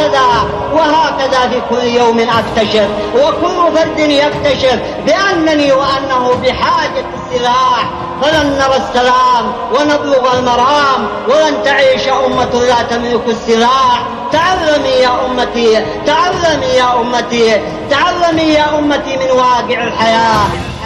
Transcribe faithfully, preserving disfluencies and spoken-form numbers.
وهكذا وهكذا في كل يوم أكتشف وكل فرد يكتشف بأنني وأنه بحاجة السلاح، فلن نرى السلام ونبلغ المرام، ولن تعيش أمة لا تملك السلاح. تعلمي يا أمتي، تعلمي يا أمتي، تعلمي يا أمتي من واقع الحياة.